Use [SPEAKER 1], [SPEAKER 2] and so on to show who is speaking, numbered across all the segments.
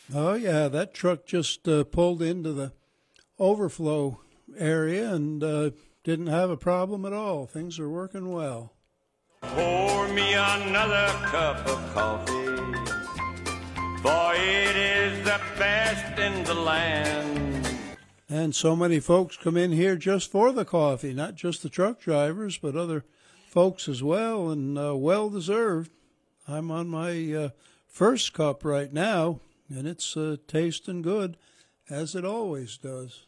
[SPEAKER 1] Oh, yeah, that truck just pulled into the overflow area and didn't have a problem at all. Things are working well.
[SPEAKER 2] Pour me another cup of coffee, for it is the best in the land.
[SPEAKER 1] And so many folks come in here just for the coffee, not just the truck drivers, but other folks as well, and well-deserved. I'm on my first cup right now, and it's tasting good, as it always does.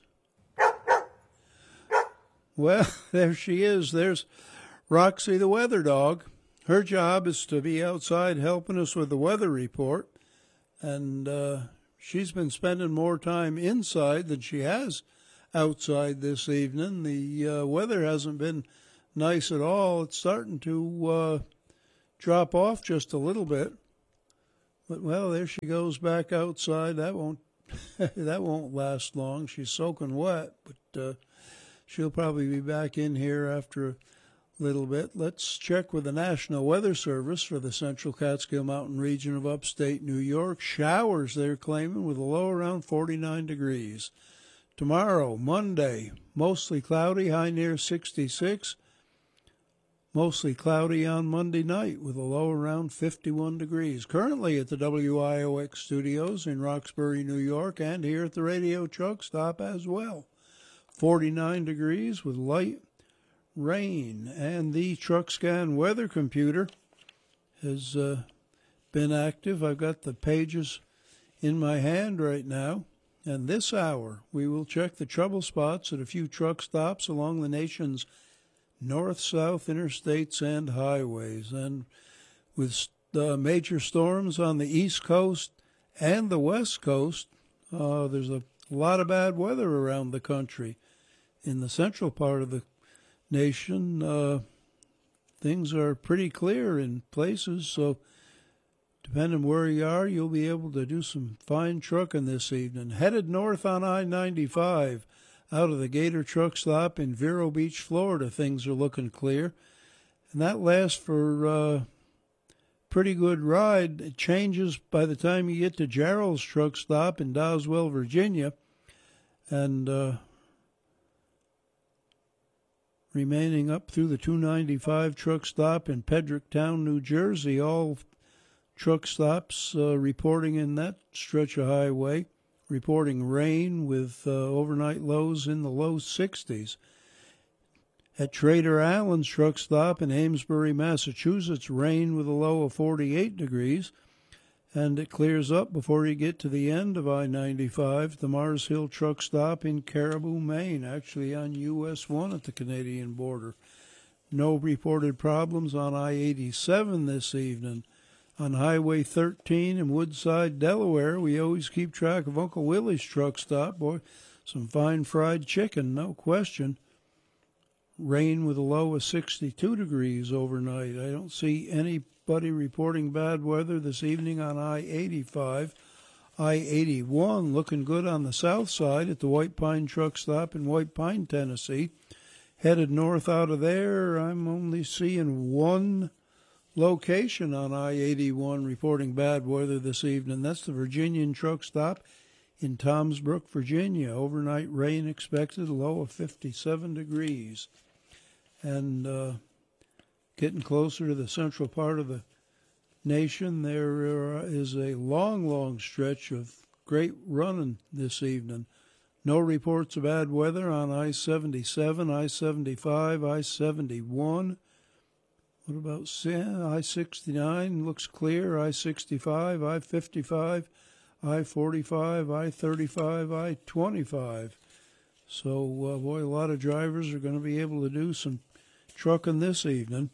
[SPEAKER 1] Well, there she is. There's Roxy the weather dog. Her job is to be outside helping us with the weather report, and she's been spending more time inside than she has outside this evening. The weather hasn't been nice at all. It's starting to drop off just a little bit. But, well, there she goes back outside. That won't that won't last long. She's soaking wet, but she'll probably be back in here after a little bit. Let's check with the National Weather Service for the Central Catskill Mountain region of upstate New York. Showers, they're claiming, with a low around 49 degrees. Tomorrow, Monday, mostly cloudy, high near 66. Mostly cloudy on Monday night with a low around 51 degrees. Currently at the WIOX studios in Roxbury, New York, and here at the Radio Truck Stop as well. 49 degrees with light rain. And the TruckScan weather computer has been active. I've got the pages in my hand right now. And this hour, we will check the trouble spots at a few truck stops along the nation's north-south interstates and highways. And with major storms on the East Coast and the West Coast, there's a lot of bad weather around the country. In the central part of the nation, things are pretty clear in places, so depending where you are, you'll be able to do some fine trucking this evening. Headed north on I-95, out of the Gator Truck Stop in Vero Beach, Florida, things are looking clear. And that lasts for a pretty good ride. It changes by the time you get to Gerald's Truck Stop in Doswell, Virginia. And remaining up through the 295 Truck Stop in Pedricktown, New Jersey. All truck stops reporting in that stretch of highway. Reporting rain with overnight lows in the low 60s. At Trader Allen's Truck Stop in Amesbury, Massachusetts, rain with a low of 48 degrees. And it clears up before you get to the end of I-95, the Mars Hill Truck Stop in Caribou, Maine, actually on US 1 at the Canadian border. No reported problems on I-87 this evening. On Highway 13 in Woodside, Delaware, we always keep track of Uncle Willie's Truck Stop. Boy, some fine fried chicken, no question. Rain with a low of 62 degrees overnight. I don't see anybody reporting bad weather this evening on I-85. I-81 looking good on the south side at the White Pine Truck Stop in White Pine, Tennessee. Headed north out of there, I'm only seeing one location on I-81 reporting bad weather this evening. That's the Virginian Truck Stop in Tomsbrook, Virginia. Overnight rain expected, a low of 57 degrees. And getting closer to the central part of the nation, there is a long, long stretch of great running this evening. No reports of bad weather on I-77, I-75, I-71. What about I-69? Looks clear. I-65, I-55, I-45, I-35, I-25. So, boy, a lot of drivers are going to be able to do some trucking this evening.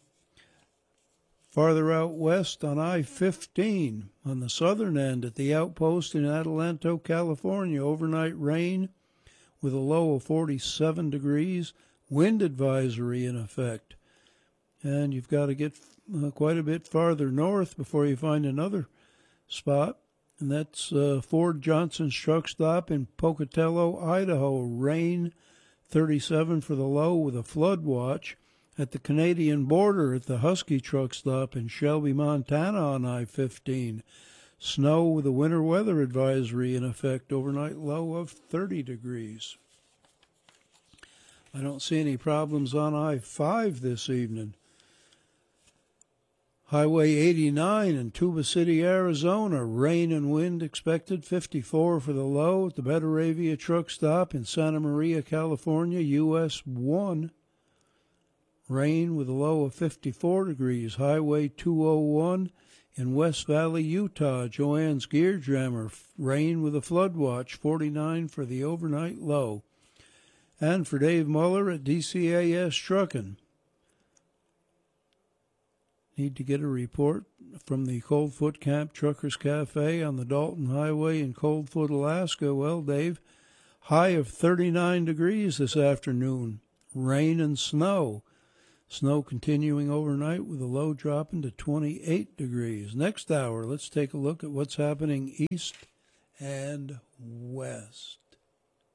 [SPEAKER 1] Farther out west on I-15, on the southern end at the outpost in Adelanto, California, overnight rain with a low of 47 degrees, wind advisory in effect. And you've got to get quite a bit farther north before you find another spot. And that's Ford Johnson's Truck Stop in Pocatello, Idaho. Rain, 37 for the low with a flood watch. At the Canadian border at the Husky Truck Stop in Shelby, Montana on I-15. Snow with a winter weather advisory in effect, overnight low of 30 degrees. I don't see any problems on I-5 this evening. Highway 89 in Tuba City, Arizona. Rain and wind expected, 54 for the low at the Betaravia truck stop in Santa Maria, California, US 1. Rain with a low of 54 degrees. Highway 201 in West Valley, Utah. Joanne's Gear Jammer. Rain with a flood watch, 49 for the overnight low. And for Dave Muller at DCAS Trucking. Need to get a report from the Coldfoot Camp Truckers Cafe on the Dalton Highway in Coldfoot, Alaska. Well, Dave, high of 39 degrees this afternoon. Rain and snow. Snow continuing overnight with a low dropping to 28 degrees. Next hour, let's take a look at what's happening east and west.